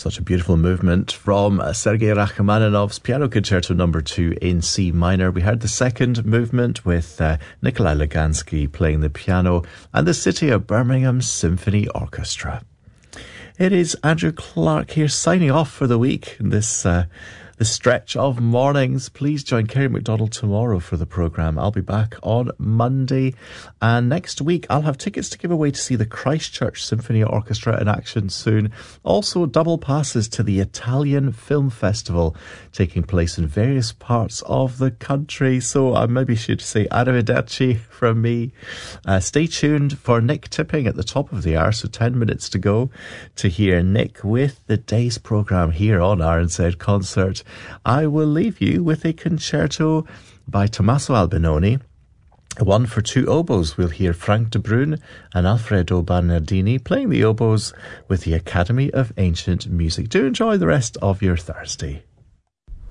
Such a beautiful movement from Sergei Rachmaninoff's Piano Concerto No. 2 in C minor. We heard the second movement with Nikolai Lugansky playing the piano and the City of Birmingham Symphony Orchestra. It is Andrew Clark here signing off for the week in this stretch of mornings. Please join Kerry McDonald tomorrow for the programme. I'll be back on Monday, and next week I'll have tickets to give away to see the Christchurch Symphony Orchestra in action soon. Also double passes to the Italian Film Festival taking place in various parts of the country. So I maybe should say arrivederci from me. Stay tuned for Nick Tipping at the top of the hour, so 10 minutes to go to hear Nick with the day's programme here on RNZ Concert. I will leave you with a concerto by Tommaso Albinoni, one for two oboes. We'll hear Frank de Bruyn and Alfredo Bernardini playing the oboes with the Academy of Ancient Music. Do enjoy the rest of your Thursday.